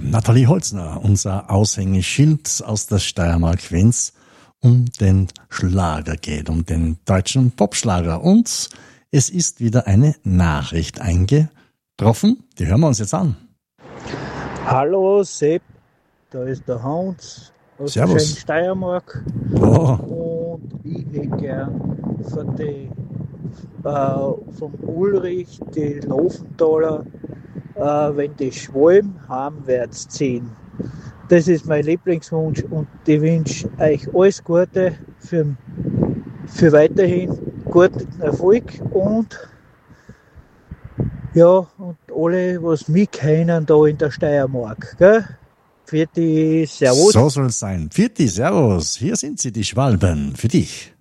Nathalie Holzner, unser Aushängeschild aus der Steiermark, wenn's um den Schlager geht, um den deutschen Popschlager. Und es ist wieder eine Nachricht eingetroffen. Die hören wir uns jetzt an. Hallo Sepp, da ist der Hans aus der schönen Steiermark. Oh. Und ich hätte gern vom Ulrich die Lofenthaler, wenn die Schwalben heimwärts ziehen. Das ist mein Lieblingswunsch und ich wünsche euch alles Gute für weiterhin guten Erfolg und ja, und alle, was mich kennen, da in der Steiermark. Gell? Für die Servus. So soll es sein. Für die Servus. Hier sind sie, die Schwalben. Für dich.